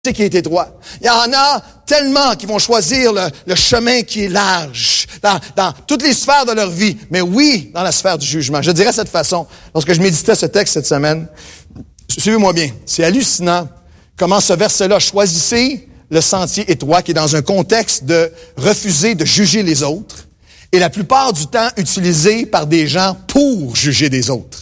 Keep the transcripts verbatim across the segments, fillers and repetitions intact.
qui est étroit. Il y en a tellement qui vont choisir le, le chemin qui est large dans, dans toutes les sphères de leur vie, mais oui, dans la sphère du jugement. Je dirais de cette façon, lorsque je méditais ce texte cette semaine, suivez-moi bien, c'est hallucinant comment ce verset-là, choisissez le sentier étroit qui est dans un contexte de refuser de juger les autres et la plupart du temps utilisé par des gens pour juger des autres.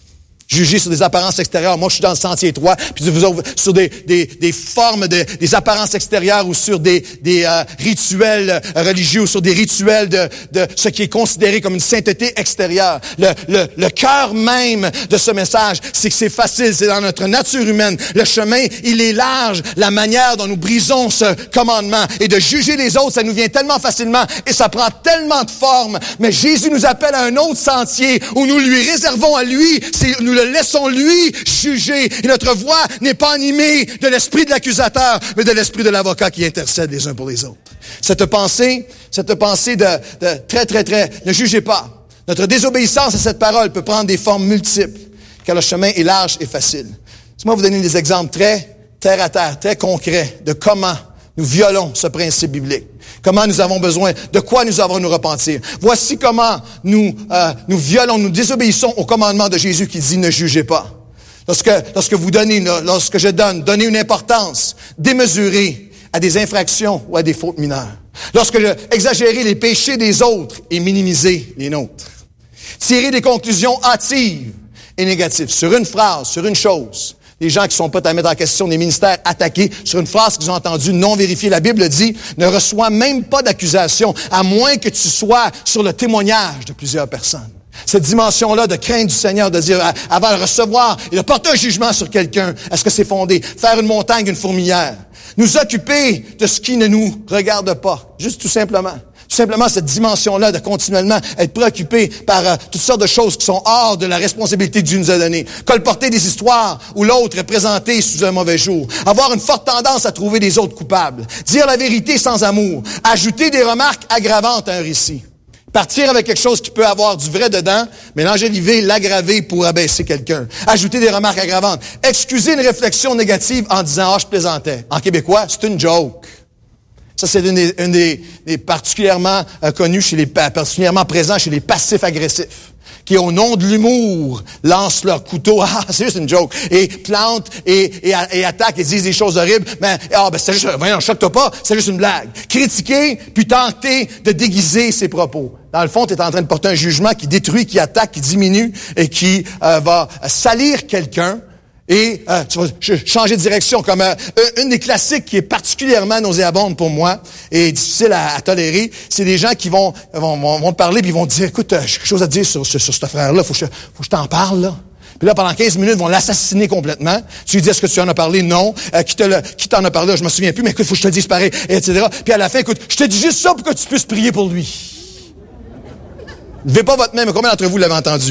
Juger sur des apparences extérieures. Moi, je suis dans le sentier étroit, puis vous autres, sur des, des, des formes, de, des apparences extérieures ou sur des, des euh, rituels religieux ou sur des rituels de, de ce qui est considéré comme une sainteté extérieure. Le, le, le cœur même de ce message, c'est que c'est facile, c'est dans notre nature humaine. Le chemin, il est large. La manière dont nous brisons ce commandement et de juger les autres, ça nous vient tellement facilement et ça prend tellement de formes. Mais Jésus nous appelle à un autre sentier où nous lui réservons à lui, c'est nous le laissons lui juger. Et notre voix n'est pas animée de l'esprit de l'accusateur, mais de l'esprit de l'avocat qui intercède les uns pour les autres. Cette pensée, cette pensée de, de très, très, très, ne jugez pas. Notre désobéissance à cette parole peut prendre des formes multiples, car le chemin est large et facile. Laissez-moi vous donner des exemples très terre à terre, très concrets de comment nous violons ce principe biblique. Comment nous avons besoin, de quoi nous avons à nous repentir. Voici comment nous, euh, nous violons, nous désobéissons au commandement de Jésus qui dit « ne jugez pas ». Lorsque, lorsque vous donnez, lorsque je donne, donnez une importance démesurée à des infractions ou à des fautes mineures. Lorsque je exagérez les péchés des autres et minimisez les nôtres. Tirez des conclusions hâtives et négatives sur une phrase, sur une chose. Les gens qui sont prêts à mettre en question des ministères attaqués sur une phrase qu'ils ont entendue non vérifiée. La Bible dit, ne reçois même pas d'accusation, à moins que tu sois sur le témoignage de plusieurs personnes. Cette dimension-là de crainte du Seigneur, de dire, avant de recevoir et de porter un jugement sur quelqu'un, est-ce que c'est fondé? Faire une montagne, une fourmilière. Nous occuper de ce qui ne nous regarde pas. Juste tout simplement. Tout simplement cette dimension-là de continuellement être préoccupé par euh, toutes sortes de choses qui sont hors de la responsabilité que Dieu nous a donnée. Colporter des histoires où l'autre est présenté sous un mauvais jour. Avoir une forte tendance à trouver des autres coupables. Dire la vérité sans amour. Ajouter des remarques aggravantes à un récit. Partir avec quelque chose qui peut avoir du vrai dedans, mais l'enjoliver, l'aggraver pour abaisser quelqu'un. Ajouter des remarques aggravantes. Excuser une réflexion négative en disant « Ah, je plaisantais ». En québécois, c'est une joke. Ça, c'est une des, une des, des particulièrement euh, connus chez les, particulièrement présents chez les passifs agressifs, qui, au nom de l'humour, lancent leur couteau. Ah, c'est juste une joke. Et plantent et, et, et attaquent et disent des choses horribles. Mais, ah, ben, c'est juste, voyons, choque-toi pas, c'est juste une blague. Critiquer, puis tenter de déguiser ses propos. Dans le fond, tu es en train de porter un jugement qui détruit, qui attaque, qui diminue et qui euh, va salir quelqu'un. Et euh, tu vas changer de direction, comme euh, une des classiques qui est particulièrement nauséabonde pour moi et difficile à, à tolérer, c'est des gens qui vont vont, vont, vont te parler puis ils vont te dire, écoute, euh, j'ai quelque chose à te dire sur, sur, sur ce frère-là, faut que je, faut que je t'en parle, là. Puis là, pendant quinze minutes, ils vont l'assassiner complètement. Tu lui dis, est-ce que tu en as parlé? Non. Euh, qui, te le, qui t'en a parlé? Je me souviens plus, mais écoute, faut que je te le dise pareil, et cetera. Puis à la fin, écoute, je te dis juste ça pour que tu puisses prier pour lui. Levez pas votre main, mais combien d'entre vous l'avez entendu?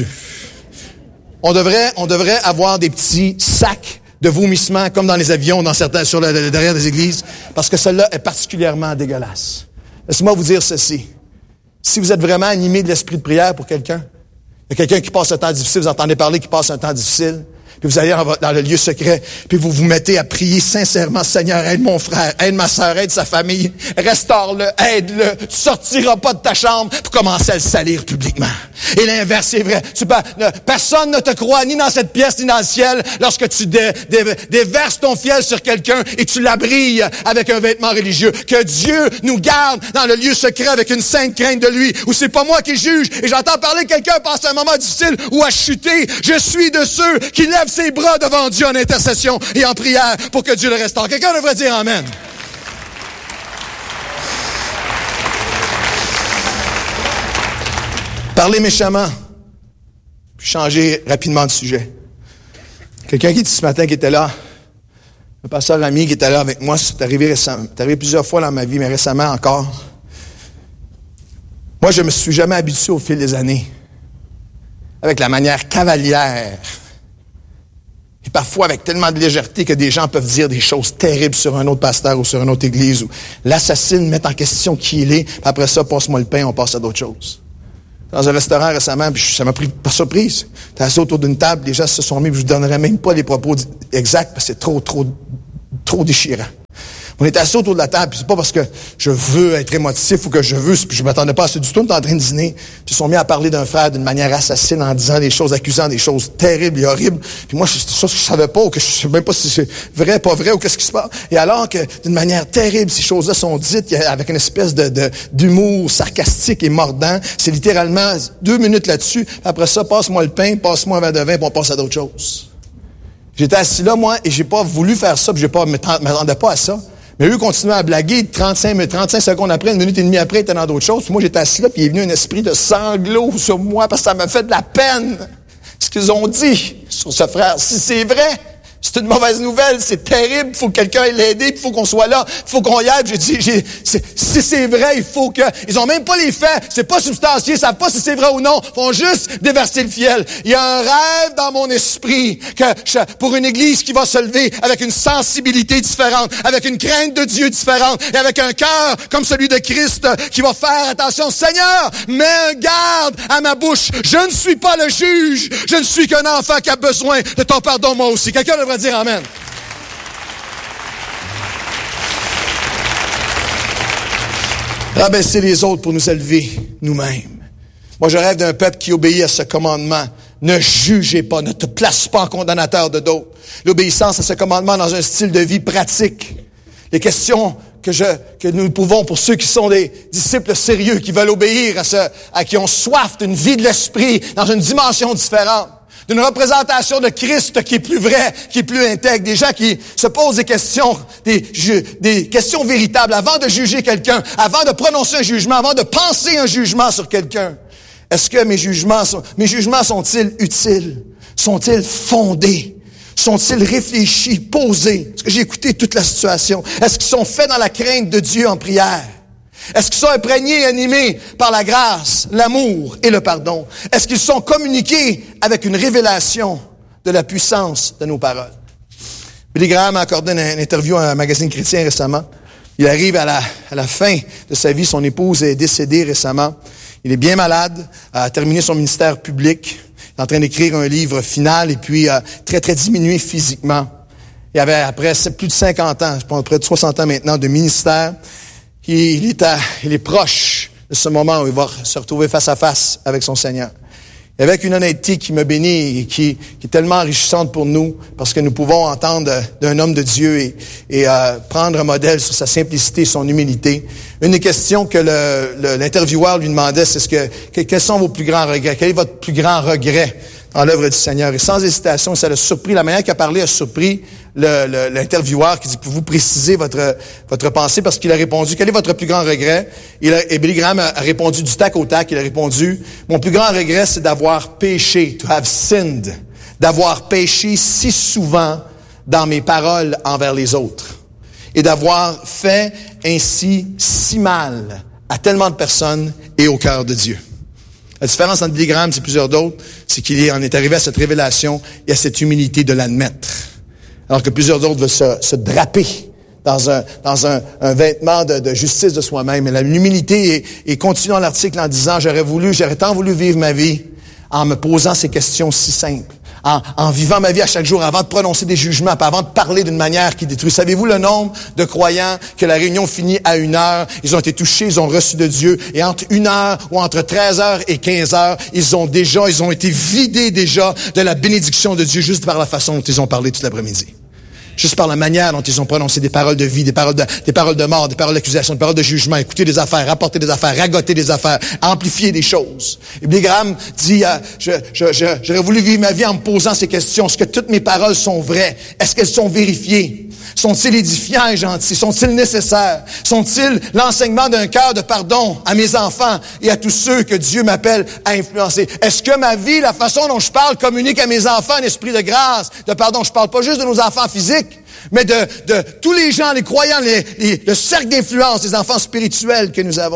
On devrait, on devrait avoir des petits sacs de vomissements, comme dans les avions, dans certains, sur le, le derrière des églises, parce que celle-là est particulièrement dégueulasse. Laissez-moi vous dire ceci. Si vous êtes vraiment animé de l'esprit de prière pour quelqu'un, il y a quelqu'un qui passe un temps difficile, vous entendez parler qui passe un temps difficile, puis vous allez dans le lieu secret, puis vous vous mettez à prier sincèrement, Seigneur, aide mon frère, aide ma sœur, aide sa famille, restaure-le, aide-le, tu sortiras pas de ta chambre pour commencer à le salir publiquement. Et l'inverse, c'est vrai. Tu peux, ne, personne ne te croit ni dans cette pièce, ni dans le ciel, lorsque tu dé, dé, déverses ton fiel sur quelqu'un et tu l'abrilles avec un vêtement religieux. Que Dieu nous garde dans le lieu secret avec une sainte crainte de lui, où c'est pas moi qui juge, et j'entends parler quelqu'un passe un moment difficile ou à chuter. Je suis de ceux qui lèvent ses bras devant Dieu en intercession et en prière pour que Dieu le restaure. Quelqu'un devrait dire Amen. Parler méchamment, puis changer rapidement de sujet. Quelqu'un qui dit ce matin qui était là, un pasteur ami qui était là avec moi, c'est arrivé récemment, c'est arrivé plusieurs fois dans ma vie, mais récemment encore. Moi, je me suis jamais habitué au fil des années avec la manière cavalière et parfois avec tellement de légèreté que des gens peuvent dire des choses terribles sur un autre pasteur ou sur une autre église, ou l'assassine met en question qui il est, puis après ça, passe-moi le pain, on passe à d'autres choses. Dans un restaurant récemment, puis ça m'a pris par surprise. T'es assis autour d'une table, les gens se sont mis, puis je ne donnerai même pas les propos exacts, parce que c'est trop, trop trop déchirant. On est assis autour de la table, puis c'est pas parce que je veux être émotif ou que je veux, puis je m'attendais pas à ça du tout, on est en train de dîner, puis ils sont mis à parler d'un frère d'une manière assassine en disant des choses, accusant des choses terribles et horribles. Puis moi, c'est des choses que je savais pas, ou que je sais même pas si c'est vrai, pas vrai, ou qu'est-ce qui se passe. Et alors que d'une manière terrible, ces choses-là sont dites avec une espèce de, de d'humour sarcastique et mordant. C'est littéralement deux minutes là-dessus. Après ça, passe-moi le pain, passe-moi un verre de vin, puis on passe à d'autres choses. J'étais assis là, moi, et j'ai pas voulu faire ça, puis j'ai pas, m'attendais pas à ça. Mais eux continuaient à blaguer trente-cinq, trente-cinq secondes après, une minute et demie après, ils étaient dans d'autres choses. Puis moi, j'étais assis là, puis il est venu un esprit de sanglot sur moi parce que ça m'a fait de la peine. Ce qu'ils ont dit sur ce frère, si c'est vrai, c'est une mauvaise nouvelle, c'est terrible, il faut que quelqu'un aille l'aider, il faut qu'on soit là, il faut qu'on y aille. J'ai dit, j'ai, c'est, si c'est vrai, il faut que... Ils ont même pas les faits, c'est pas substantié, ils savent pas si c'est vrai ou non, ils font juste déverser le fiel. Il y a un rêve dans mon esprit que je, pour une église qui va se lever avec une sensibilité différente, avec une crainte de Dieu différente, et avec un cœur comme celui de Christ qui va faire attention. Seigneur, mets un garde à ma bouche. Je ne suis pas le juge, je ne suis qu'un enfant qui a besoin de ton pardon moi aussi. Quelqu'un devrait dire amen. Rabaisser les autres pour nous élever nous-mêmes. Moi, je rêve d'un peuple qui obéit à ce commandement. Ne jugez pas, ne te place pas en condamnateur de d'autres. L'obéissance à ce commandement dans un style de vie pratique. Les questions que je, que nous pouvons, pour ceux qui sont des disciples sérieux, qui veulent obéir à ce, à qui ont soif d'une vie de l'esprit dans une dimension différente. D'une représentation de Christ qui est plus vraie, qui est plus intègre. Des gens qui se posent des questions, des, des questions véritables avant de juger quelqu'un, avant de prononcer un jugement, avant de penser un jugement sur quelqu'un. Est-ce que mes jugements sont, mes jugements sont-ils utiles? Sont-ils fondés? Sont-ils réfléchis, posés? Est-ce que j'ai écouté toute la situation? Est-ce qu'ils sont faits dans la crainte de Dieu en prière? Est-ce qu'ils sont imprégnés et animés par la grâce, l'amour et le pardon? Est-ce qu'ils sont communiqués avec une révélation de la puissance de nos paroles? Billy Graham a accordé une, une interview à un magazine chrétien récemment. Il arrive à la, à la fin de sa vie. Son épouse est décédée récemment. Il est bien malade, a terminé son ministère public. Il est en train d'écrire un livre final et puis euh, très, très diminué physiquement. Il avait, après plus de cinquante ans, je pense près de soixante ans maintenant, de ministère. Il est, à, il est proche de ce moment où il va se retrouver face à face avec son Seigneur. Et avec une honnêteté qui me bénit et qui, qui est tellement enrichissante pour nous, parce que nous pouvons entendre d'un homme de Dieu et, et euh, prendre un modèle sur sa simplicité et son humilité. Une des questions que le, le, l'intervieweur lui demandait, c'est ce que, que quels sont vos plus grands regrets? Quel est votre plus grand regret dans l'œuvre du Seigneur? Et sans hésitation, ça l'a surpris. La manière qu'il a parlé a surpris le, le, l'intervieweur qui dit, pouvez-vous préciser votre, votre pensée? Parce qu'il a répondu, quel est votre plus grand regret? Il a, et Billy Graham a, a répondu du tac au tac. Il a répondu, mon plus grand regret, c'est d'avoir péché, to have sinned, d'avoir péché si souvent dans mes paroles envers les autres. Et d'avoir fait ainsi si mal à tellement de personnes et au cœur de Dieu. La différence entre Billy Graham et plusieurs d'autres, c'est qu'il en est arrivé à cette révélation et à cette humilité de l'admettre. Alors que plusieurs autres veulent se, se draper dans un, dans un, un vêtement de, de justice de soi-même. Et l'humilité est, et continuant l'article en disant, j'aurais voulu, j'aurais tant voulu vivre ma vie en me posant ces questions si simples. En, en vivant ma vie à chaque jour avant de prononcer des jugements, pas avant de parler d'une manière qui détruit. Savez-vous le nombre de croyants que la réunion finit à une heure, ils ont été touchés, ils ont reçu de Dieu, et entre une heure ou entre treize heures et quinze heures, ils ont déjà, ils ont été vidés déjà de la bénédiction de Dieu juste par la façon dont ils ont parlé toute l'après-midi. Juste par la manière dont ils ont prononcé des paroles de vie, des paroles de, des paroles de mort, des paroles d'accusation, des paroles de jugement, écouter des affaires, rapporter des affaires, ragoter des affaires, amplifier des choses. Et Billy Graham dit, euh, je, je, je, j'aurais voulu vivre ma vie en me posant ces questions. Est-ce que toutes mes paroles sont vraies? Est-ce qu'elles sont vérifiées? Sont-ils édifiants et gentils? Sont-ils nécessaires? Sont-ils l'enseignement d'un cœur de pardon à mes enfants et à tous ceux que Dieu m'appelle à influencer? Est-ce que ma vie, la façon dont je parle, communique à mes enfants un esprit de grâce, de pardon? Je parle pas juste de nos enfants physiques, mais de, de tous les gens, les croyants, les, les, le cercle d'influence des enfants spirituels que nous avons.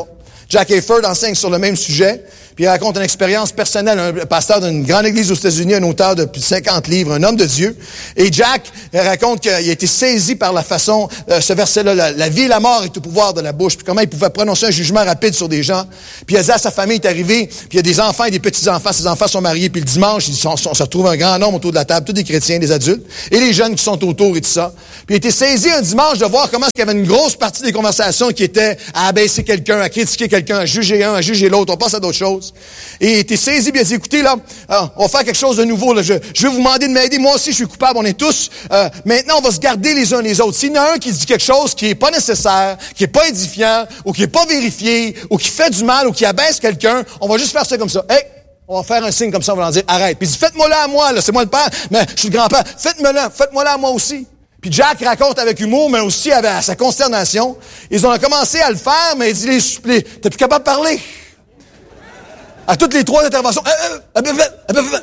Jack Hayford enseigne sur le même sujet, puis il raconte une expérience personnelle, un pasteur d'une grande église aux États-Unis, un auteur de plus de cinquante livres, un homme de Dieu. Et Jack raconte qu'il a été saisi par la façon, euh, ce verset-là, la, la vie et la mort est au pouvoir de la bouche, puis comment il pouvait prononcer un jugement rapide sur des gens. Puis il a dit à sa famille, il est arrivé, puis il y a des enfants et des petits-enfants, ses enfants sont mariés, puis le dimanche, ils sont, sont, on se retrouve un grand nombre autour de la table, tous des chrétiens, des adultes, et les jeunes qui sont autour et tout ça. Puis il a été saisi un dimanche de voir comment il y avait une grosse partie des conversations qui était à abaisser quelqu'un, à critiquer quelqu'un, à juger un, à juger l'autre, on passe à d'autres choses. Et il était saisi, bien dit, écoutez, là, euh, on va faire quelque chose de nouveau, là. Je, je vais vous demander de m'aider. Moi aussi, je suis coupable, on est tous. Euh, maintenant, on va se garder les uns les autres. S'il y en a un qui dit quelque chose qui est pas nécessaire, qui est pas édifiant, ou qui est pas vérifié, ou qui fait du mal, ou qui abaisse quelqu'un, on va juste faire ça comme ça. Hey! On va faire un signe comme ça, on va leur dire, arrête. Puis il dit, faites-moi là à moi, là, c'est moi le père, mais je suis le grand-père. Faites-moi là, faites-moi là à moi aussi. Puis Jack raconte avec humour, mais aussi avec à sa consternation. Ils ont commencé à le faire, mais il dit, les supplés, t'es plus capable de parler. À toutes les trois interventions. Euh, euh, euh, euh, euh, euh.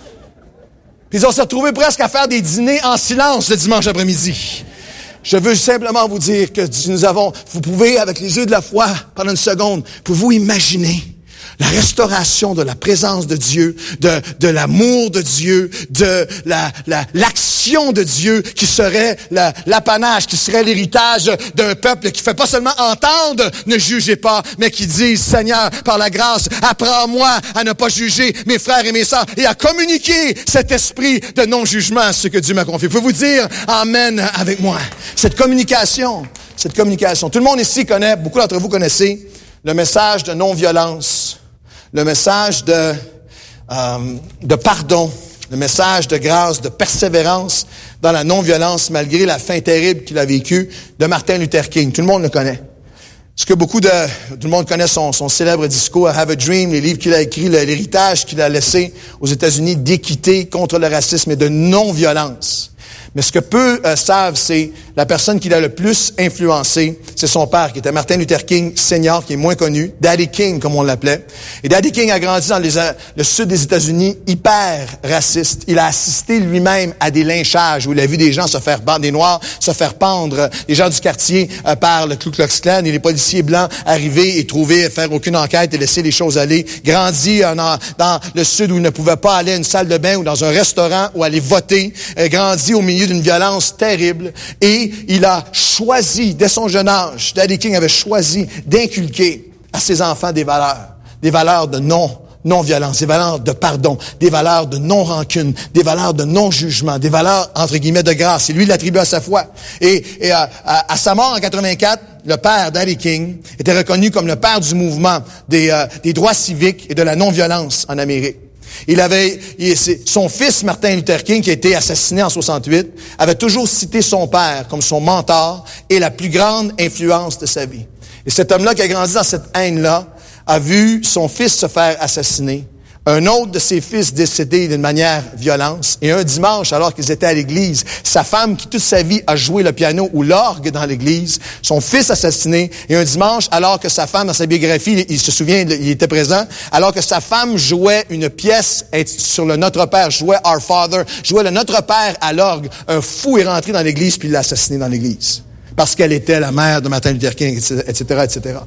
Puis ils ont se retrouvés presque à faire des dîners en silence le dimanche après-midi. Je veux simplement vous dire que nous avons, vous pouvez, avec les yeux de la foi, pendant une seconde, pouvez-vous imaginer la restauration de la présence de Dieu, de, de l'amour de Dieu, de la, la, l'action de Dieu qui serait la, l'apanage, qui serait l'héritage d'un peuple qui fait pas seulement entendre, ne jugez pas, mais qui dit, Seigneur, par la grâce, apprends-moi à ne pas juger mes frères et mes sœurs et à communiquer cet esprit de non-jugement à ce que Dieu m'a confié. Pouvez-vous dire Amen avec moi? Cette communication, cette communication. Tout le monde ici connaît, beaucoup d'entre vous connaissez le message de non-violence. Le message de, euh, de pardon, le message de grâce, de persévérance dans la non-violence malgré la fin terrible qu'il a vécue de Martin Luther King. Tout le monde le connaît. Est-ce que beaucoup de, tout le monde connaît son, son célèbre discours « I have a dream », les livres qu'il a écrits, l'héritage qu'il a laissé aux États-Unis d'équité contre le racisme et de non-violence. Mais ce que peu euh, savent, c'est la personne qui l'a le plus influencé, c'est son père, qui était Martin Luther King Senior, qui est moins connu, Daddy King, comme on l'appelait. Et Daddy King a grandi dans les, le sud des États-Unis, hyper raciste. Il a assisté lui-même à des lynchages, où il a vu des gens se faire pendre, des Noirs se faire pendre, les gens du quartier euh, par le Ku Klux Klan, et les policiers blancs arriver et trouver, faire aucune enquête et laisser les choses aller. Grandi euh, dans, dans le sud où il ne pouvait pas aller à une salle de bain ou dans un restaurant ou aller voter. Euh, grandi au milieu d'une violence terrible, et il a choisi, dès son jeune âge, Daddy King avait choisi d'inculquer à ses enfants des valeurs, des valeurs de non, non-violence, des valeurs de pardon, des valeurs de non-rancune, des valeurs de non-jugement, des valeurs, entre guillemets, de grâce. Et lui, il l'attribue à sa foi. Et, et à, à, à sa mort en quatre-vingt-quatre, le père Daddy King était reconnu comme le père du mouvement des, euh, des droits civiques et de la non-violence en Amérique. Il avait, il, son fils Martin Luther King, qui a été assassiné en soixante-huit, avait toujours cité son père comme son mentor et la plus grande influence de sa vie. Et cet homme-là qui a grandi dans cette haine-là a vu son fils se faire assassiner, un autre de ses fils décédé d'une manière violente, et un dimanche, alors qu'ils étaient à l'église, sa femme qui toute sa vie a joué le piano ou l'orgue dans l'église, son fils assassiné, et un dimanche, alors que sa femme, dans sa biographie, il se souvient, il était présent, alors que sa femme jouait une pièce sur le Notre Père, jouait Our Father, jouait le Notre Père à l'orgue, un fou est rentré dans l'église puis il l'a assassiné dans l'église. Parce qu'elle était la mère de Martin Luther King, et cetera, et cetera.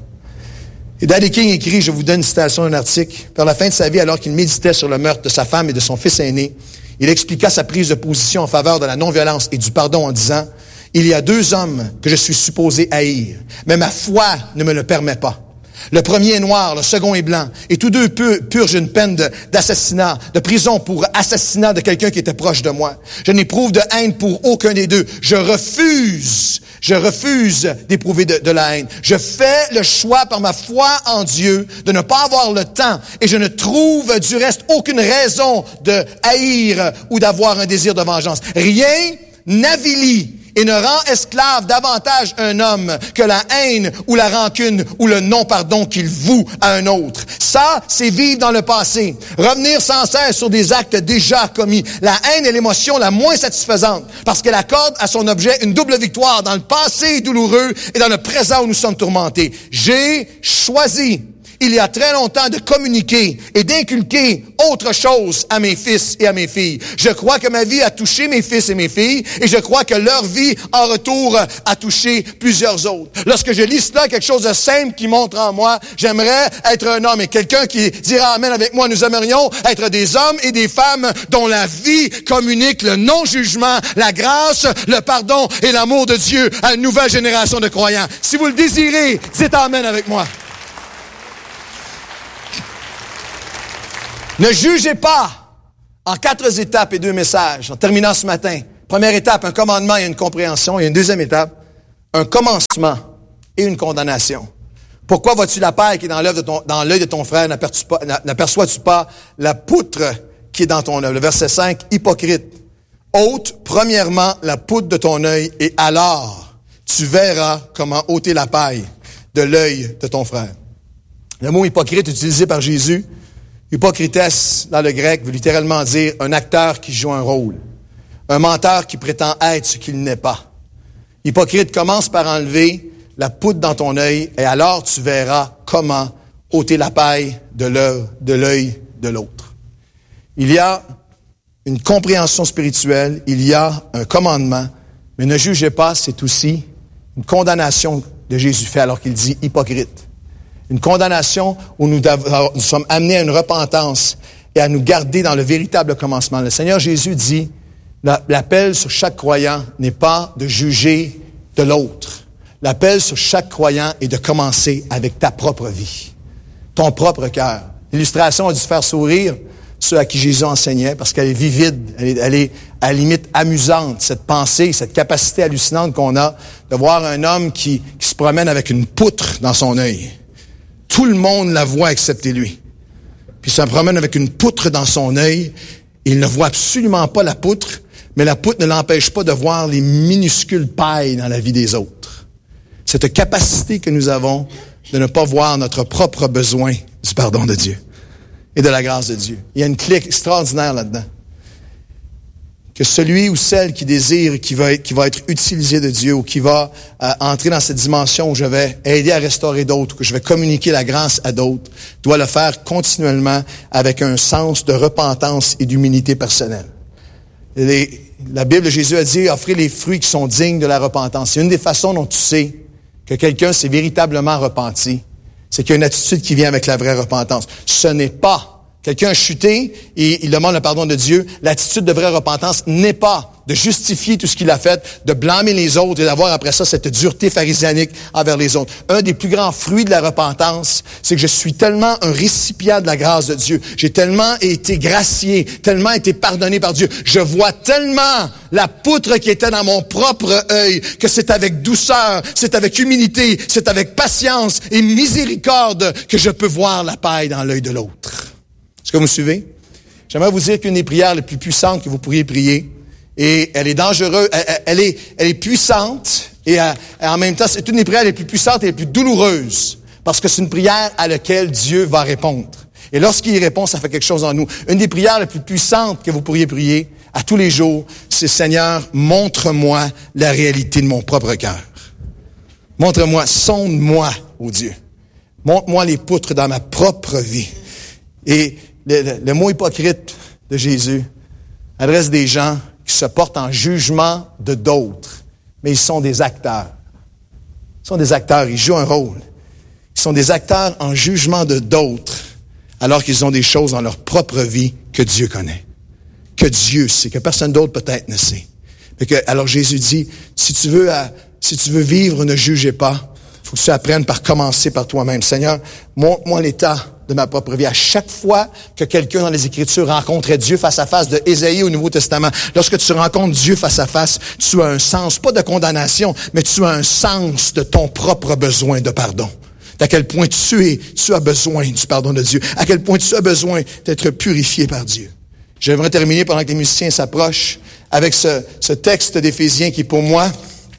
Et Daddy King écrit, je vous donne une citation d'un article, vers la fin de sa vie, alors qu'il méditait sur le meurtre de sa femme et de son fils aîné, il expliqua sa prise de position en faveur de la non-violence et du pardon en disant, « Il y a deux hommes que je suis supposé haïr, mais ma foi ne me le permet pas. Le premier est noir, le second est blanc, et tous deux purgent une peine de, d'assassinat, de prison pour assassinat de quelqu'un qui était proche de moi. Je n'éprouve de haine pour aucun des deux. Je refuse, je refuse d'éprouver de, de la haine. Je fais le choix par ma foi en Dieu de ne pas avoir le temps, et je ne trouve du reste aucune raison de haïr ou d'avoir un désir de vengeance. Rien n'avilit et ne rend esclave davantage un homme que la haine ou la rancune ou le non-pardon qu'il voue à un autre. Ça, c'est vivre dans le passé. Revenir sans cesse sur des actes déjà commis. La haine est l'émotion la moins satisfaisante parce qu'elle accorde à son objet une double victoire dans le passé douloureux et dans le présent où nous sommes tourmentés. J'ai choisi. il y a très longtemps, de communiquer et d'inculquer autre chose à mes fils et à mes filles. Je crois que ma vie a touché mes fils et mes filles, et je crois que leur vie, en retour, a touché plusieurs autres. Lorsque je lis cela, quelque chose de simple qui montre en moi, j'aimerais être un homme, et quelqu'un qui dira amen avec moi, nous aimerions être des hommes et des femmes dont la vie communique le non-jugement, la grâce, le pardon et l'amour de Dieu à une nouvelle génération de croyants. Si vous le désirez, dites amen avec moi. Ne jugez pas, en quatre étapes et deux messages, en terminant ce matin. Première étape, un commandement et une compréhension. Et une deuxième étape, un commencement et une condamnation. Pourquoi vois-tu la paille qui est dans l'œuvre de ton, dans l'œil de ton frère, n'aperçois-tu pas, n'aperçois-tu pas la poutre qui est dans ton œuvre? Le verset cinq, hypocrite. Ôte premièrement la poutre de ton œil, et alors tu verras comment ôter la paille de l'œil de ton frère. Le mot hypocrite utilisé par Jésus, hypocrites dans le grec, veut littéralement dire un acteur qui joue un rôle, un menteur qui prétend être ce qu'il n'est pas. Hypocrite, commence par enlever la poutre dans ton œil, et alors tu verras comment ôter la paille de l'œil de, l'œil de l'autre. Il y a une compréhension spirituelle, il y a un commandement, mais ne jugez pas, c'est aussi une condamnation de Jésus fait alors qu'il dit hypocrite. Une condamnation où nous, nous sommes amenés à une repentance et à nous garder dans le véritable commencement. Le Seigneur Jésus dit, l'appel sur chaque croyant n'est pas de juger de l'autre. L'appel sur chaque croyant est de commencer avec ta propre vie, ton propre cœur. L'illustration a dû faire sourire ceux à qui Jésus enseignait, parce qu'elle est vivide, elle est, elle est à la limite amusante, cette pensée, cette capacité hallucinante qu'on a de voir un homme qui, qui se promène avec une poutre dans son œil. Tout le monde la voit excepté lui. Puis il se promène avec une poutre dans son œil, et il ne voit absolument pas la poutre, mais la poutre ne l'empêche pas de voir les minuscules pailles dans la vie des autres. Cette capacité que nous avons de ne pas voir notre propre besoin du pardon de Dieu et de la grâce de Dieu. Il y a une clé extraordinaire là-dedans. Que celui ou celle qui désire, qui va être, qui va être utilisé de Dieu, ou qui va euh, entrer dans cette dimension où je vais aider à restaurer d'autres, que je vais communiquer la grâce à d'autres, doit le faire continuellement avec un sens de repentance et d'humilité personnelle. Les, la Bible, Jésus a dit, offrez les fruits qui sont dignes de la repentance. C'est une des façons dont tu sais que quelqu'un s'est véritablement repenti, c'est qu'il y a une attitude qui vient avec la vraie repentance. Ce n'est pas quelqu'un a chuté et il demande le pardon de Dieu. L'attitude de vraie repentance n'est pas de justifier tout ce qu'il a fait, de blâmer les autres et d'avoir après ça cette dureté pharisianique envers les autres. Un des plus grands fruits de la repentance, c'est que je suis tellement un récipient de la grâce de Dieu. J'ai tellement été gracié, tellement été pardonné par Dieu. Je vois tellement la poutre qui était dans mon propre œil que c'est avec douceur, c'est avec humilité, c'est avec patience et miséricorde que je peux voir la paille dans l'œil de l'autre. Est-ce que vous me suivez? J'aimerais vous dire qu'une des prières les plus puissantes que vous pourriez prier, et elle est dangereuse, elle, elle, est, elle est puissante, et à, en même temps, c'est une des prières les plus puissantes et les plus douloureuses, parce que c'est une prière à laquelle Dieu va répondre. Et lorsqu'il y répond, ça fait quelque chose en nous. Une des prières les plus puissantes que vous pourriez prier à tous les jours, c'est « Seigneur, montre-moi la réalité de mon propre cœur. Montre-moi, sonde-moi, ô Dieu. Montre-moi les poutres dans ma propre vie. » Et le, le, le mot hypocrite de Jésus adresse des gens qui se portent en jugement de d'autres, mais ils sont des acteurs. Ils sont des acteurs, ils jouent un rôle. Ils sont des acteurs en jugement de d'autres, alors qu'ils ont des choses dans leur propre vie que Dieu connaît, que Dieu sait, que personne d'autre peut-être ne sait. Fait que, alors Jésus dit, si tu veux, euh, si tu veux vivre, ne jugez pas. Il faut que tu apprennes par commencer par toi-même. Seigneur, montre-moi l'état de ma propre vie. À chaque fois que quelqu'un dans les Écritures rencontrait Dieu face à face, de Ésaïe au Nouveau Testament, lorsque tu rencontres Dieu face à face, tu as un sens, pas de condamnation, mais tu as un sens de ton propre besoin de pardon. D'à quel point tu es, tu as besoin du pardon de Dieu. À quel point tu as besoin d'être purifié par Dieu. J'aimerais terminer pendant que les musiciens s'approchent avec ce, ce texte d'Éphésiens qui, pour moi,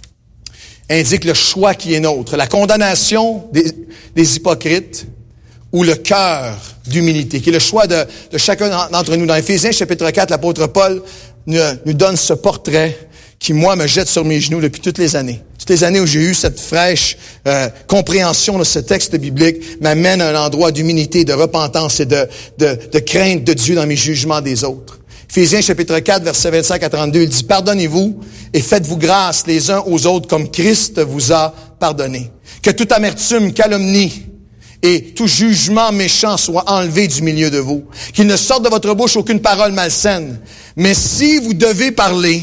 indique le choix qui est nôtre. La condamnation des, des hypocrites, ou le cœur d'humilité, qui est le choix de, de chacun d'entre nous. Dans Éphésiens chapitre quatre, l'apôtre Paul nous, nous donne ce portrait qui, moi, me jette sur mes genoux depuis toutes les années. Toutes les années où j'ai eu cette fraîche euh, compréhension de ce texte biblique m'amène à un endroit d'humilité, de repentance et de, de, de crainte de Dieu dans mes jugements des autres. Éphésiens chapitre quatre, versets vingt-cinq à trente-deux, il dit « Pardonnez-vous et faites-vous grâce les uns aux autres comme Christ vous a pardonné. Que toute amertume, calomnie et tout jugement méchant soit enlevé du milieu de vous. Qu'il ne sorte de votre bouche aucune parole malsaine. Mais si vous devez parler,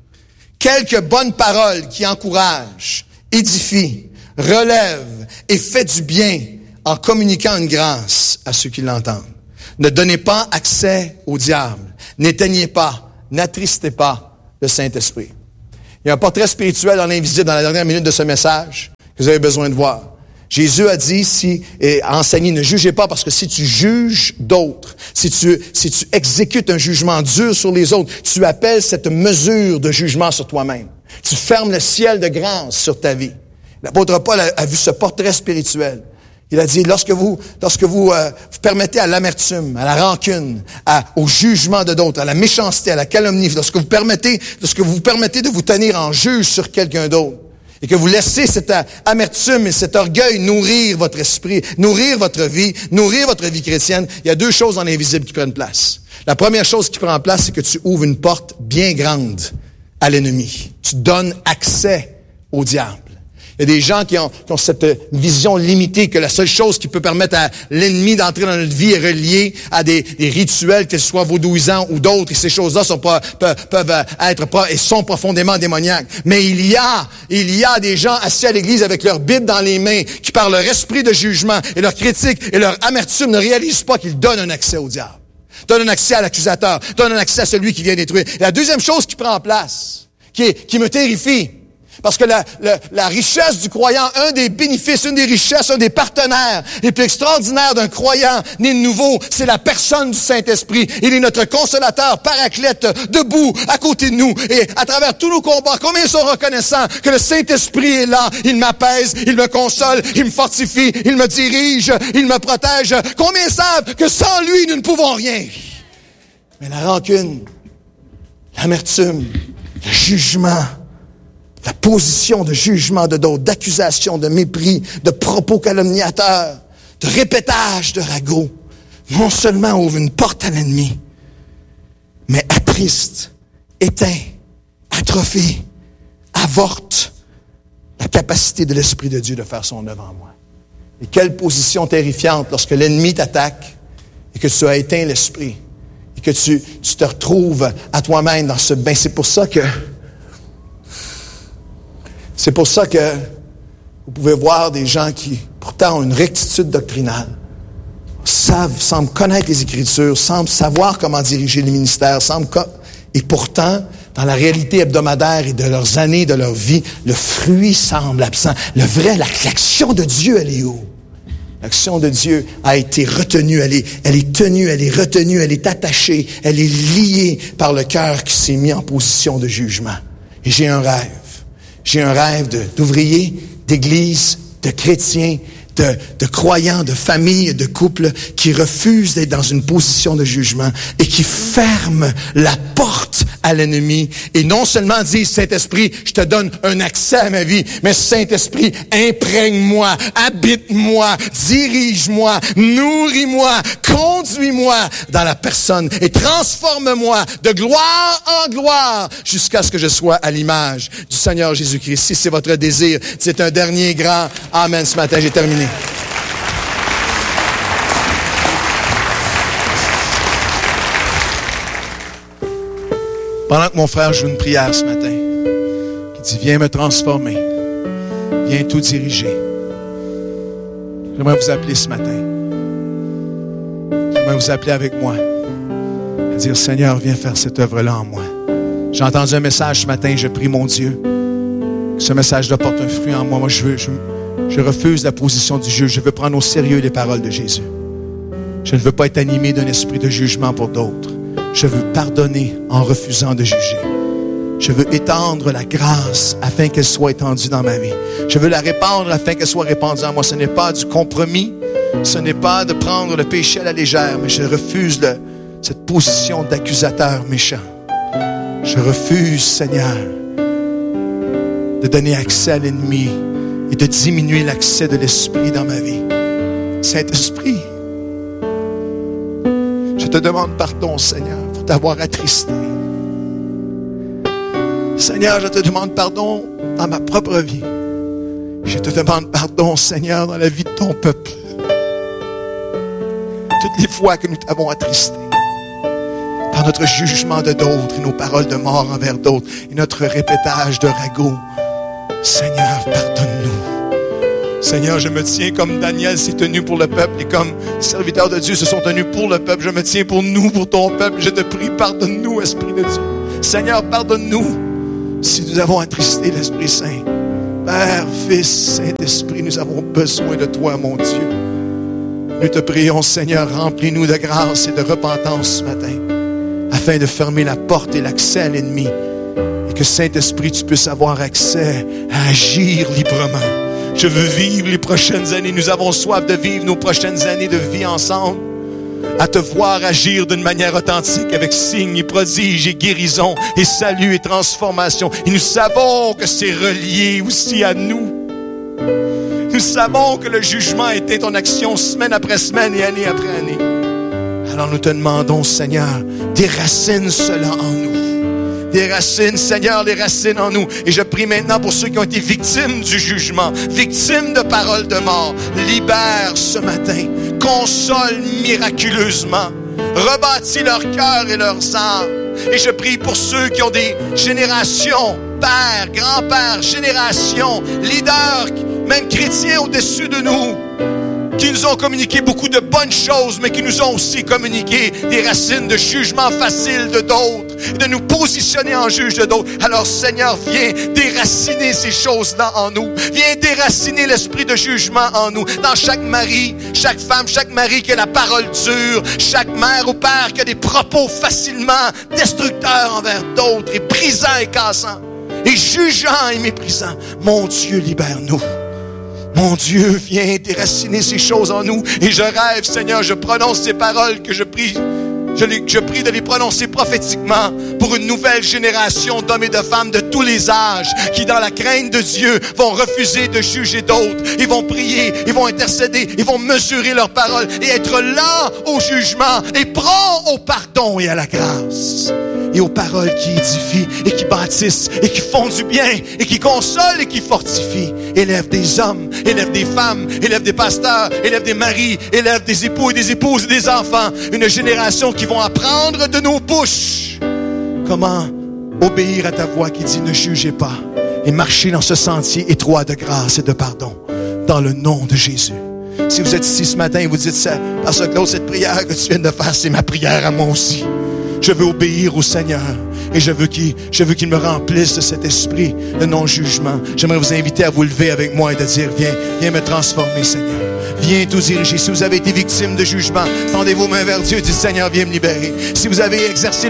quelques bonnes paroles qui encouragent, édifient, relèvent et fait du bien en communiquant une grâce à ceux qui l'entendent. Ne donnez pas accès au diable. N'éteignez pas, n'attristez pas le Saint-Esprit. » Il y a un portrait spirituel dans l'invisible dans la dernière minute de ce message que vous avez besoin de voir. Jésus a dit, si, et a enseigné, ne jugez pas, parce que si tu juges d'autres, si tu, si tu exécutes un jugement dur sur les autres, tu appelles cette mesure de jugement sur toi-même. Tu fermes le ciel de grâce sur ta vie. L'apôtre Paul a, a vu ce portrait spirituel. Il a dit, lorsque vous, lorsque vous, euh, vous permettez à l'amertume, à la rancune, à, au jugement de d'autres, à la méchanceté, à la calomnie, lorsque vous permettez, lorsque vous vous permettez de vous tenir en juge sur quelqu'un d'autre, et que vous laissez cette amertume et cet orgueil nourrir votre esprit, nourrir votre vie, nourrir votre vie chrétienne, il y a deux choses dans l'invisible qui prennent place. La première chose qui prend place, c'est que tu ouvres une porte bien grande à l'ennemi. Tu donnes accès au diable. Il y a des gens qui ont, qui ont cette vision limitée que la seule chose qui peut permettre à l'ennemi d'entrer dans notre vie est reliée à des, des rituels, que ce soit vaudouisants ou d'autres, et ces choses-là sont pas, peuvent, peuvent être pas, et sont profondément démoniaques. Mais il y a, il y a des gens assis à l'église avec leur Bible dans les mains, qui par leur esprit de jugement et leur critique et leur amertume ne réalisent pas qu'ils donnent un accès au diable. Donnent un accès à l'accusateur, donnent un accès à celui qui vient détruire. Et la deuxième chose qui prend en place, qui, est, qui me terrifie, parce que la, la, la richesse du croyant, un des bénéfices, une des richesses, un des partenaires les plus extraordinaires d'un croyant né de nouveau, c'est la personne du Saint-Esprit. Il est notre consolateur, paraclète, debout, à côté de nous. Et à travers tous nos combats, combien ils sont reconnaissants que le Saint-Esprit est là. Il m'apaise, il me console, il me fortifie, il me dirige, il me protège. Combien savent que sans lui, nous ne pouvons rien? Mais la rancune, l'amertume, le jugement, la position de jugement de d'autres, d'accusation, de mépris, de propos calomniateurs, de répétage de ragots, non seulement ouvre une porte à l'ennemi, mais attriste, éteint, atrophie, avorte la capacité de l'Esprit de Dieu de faire son œuvre en moi. Et quelle position terrifiante lorsque l'ennemi t'attaque et que tu as éteint l'Esprit et que tu, tu te retrouves à toi-même dans ce bain. C'est pour ça que C'est pour ça que vous pouvez voir des gens qui, pourtant, ont une rectitude doctrinale, savent, semblent connaître les Écritures, semblent savoir comment diriger le ministère, semblent co- et pourtant, dans la réalité hebdomadaire et de leurs années, de leur vie, le fruit semble absent. Le vrai, l'action de Dieu, elle est où? L'action de Dieu a été retenue, elle est, elle est tenue, elle est retenue, elle est attachée, elle est liée par le cœur qui s'est mis en position de jugement. Et j'ai un rêve. J'ai un rêve de, d'ouvriers, d'églises, de chrétiens, de, de croyants, de familles, de couples qui refusent d'être dans une position de jugement et qui ferment la porte à l'ennemi. Et non seulement disent, Saint-Esprit, je te donne un accès à ma vie, mais Saint-Esprit, imprègne-moi, habite-moi, dirige-moi, nourris-moi, conduis-moi dans la personne et transforme-moi de gloire en gloire jusqu'à ce que je sois à l'image du Seigneur Jésus-Christ. Si c'est votre désir, c'est un dernier grand amen ce matin. J'ai terminé. Pendant que mon frère joue une prière ce matin, qui dit, viens me transformer, viens tout diriger. J'aimerais vous appeler ce matin. J'aimerais vous appeler avec moi. Et dire, Seigneur, viens faire cette œuvre-là en moi. J'ai entendu un message ce matin, je prie mon Dieu, que ce message-là porte un fruit en moi. Moi, je veux, je, je refuse la position du juge. Je veux prendre au sérieux les paroles de Jésus. Je ne veux pas être animé d'un esprit de jugement pour d'autres. Je veux pardonner en refusant de juger. Je veux étendre la grâce afin qu'elle soit étendue dans ma vie. Je veux la répandre afin qu'elle soit répandue en moi. Ce n'est pas du compromis. Ce n'est pas de prendre le péché à la légère, mais je refuse le, cette position d'accusateur méchant. Je refuse, Seigneur, de donner accès à l'ennemi et de diminuer l'accès de l'Esprit dans ma vie. Saint-Esprit, je te demande pardon, Seigneur, pour t'avoir attristé. Seigneur, je te demande pardon dans ma propre vie. Je te demande pardon, Seigneur, dans la vie de ton peuple. Toutes les fois que nous t'avons attristé, par notre jugement de d'autres et nos paroles de mort envers d'autres et notre répétage de ragots, Seigneur, pardonne-nous. Seigneur, je me tiens comme Daniel s'est tenu pour le peuple et comme les serviteurs de Dieu se sont tenus pour le peuple. Je me tiens pour nous, pour ton peuple. Je te prie, pardonne-nous, Esprit de Dieu. Seigneur, pardonne-nous si nous avons attristé l'Esprit Saint. Père, Fils, Saint-Esprit, nous avons besoin de toi, mon Dieu. Nous te prions, Seigneur, remplis-nous de grâce et de repentance ce matin, afin de fermer la porte et l'accès à l'ennemi, et que, Saint-Esprit, tu puisses avoir accès à agir librement. Je veux vivre les prochaines années. Nous avons soif de vivre nos prochaines années de vie ensemble, à te voir agir d'une manière authentique avec signes et prodiges et guérisons et salut et transformation. Et nous savons que c'est relié aussi à nous. Nous savons que le jugement était ton action semaine après semaine et année après année. Alors nous te demandons, Seigneur, déracine cela en nous. Déracine, Seigneur, les racines en nous. Et je prie maintenant pour ceux qui ont été victimes du jugement, victimes de paroles de mort. Libère ce matin, console miraculeusement, rebâtis leur cœur et leurs âmes. Et je prie pour ceux qui ont des générations, pères, grands-pères, générations, leaders, même chrétiens au-dessus de nous, qui nous ont communiqué beaucoup de bonnes choses, mais qui nous ont aussi communiqué des racines de jugement facile de d'autres, et de nous positionner en juge de d'autres. Alors, Seigneur, viens déraciner ces choses-là en nous. Viens déraciner l'esprit de jugement en nous. Dans chaque mari, chaque femme, chaque mari qui a la parole dure, chaque mère ou père qui a des propos facilement destructeurs envers d'autres, et brisants et cassants, et jugeants et méprisants. Mon Dieu, libère-nous. Mon Dieu, viens déraciner ces choses en nous. Et je rêve, Seigneur, je prononce ces paroles que je prie. Je, les, je prie de les prononcer prophétiquement pour une nouvelle génération d'hommes et de femmes de tous les âges qui, dans la crainte de Dieu, vont refuser de juger d'autres. Ils vont prier, ils vont intercéder, ils vont mesurer leurs paroles et être lents au jugement et prompts au pardon et à la grâce. Et aux paroles qui édifient et qui bâtissent et qui font du bien et qui consolent et qui fortifient. Élève des hommes, élève des femmes, élève des pasteurs, élève des maris, élève des époux et des épouses et des enfants. Une génération qui vont apprendre de nos bouches comment obéir à ta voix qui dit ne jugez pas et marcher dans ce sentier étroit de grâce et de pardon dans le nom de Jésus. Si vous êtes ici ce matin et vous dites ça, parce que Claude, cette prière que tu viens de faire, c'est ma prière à moi aussi. Je veux obéir au Seigneur et je veux qu'il, je veux qu'il me remplisse de cet esprit de non-jugement. J'aimerais vous inviter à vous lever avec moi et de dire, viens, viens me transformer, Seigneur. Viens tout diriger. Si vous avez été victime de jugement, tendez vos mains vers Dieu et dites, Seigneur, viens me libérer. Si vous avez exercé